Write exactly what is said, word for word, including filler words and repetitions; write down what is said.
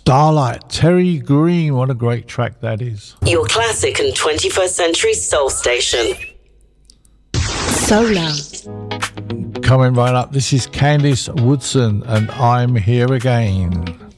Starlight, Terry Green, what a great track that is. Your classic and twenty-first century soul station. Solar. Coming right up, this is Candice Woodson and I'm Here Again.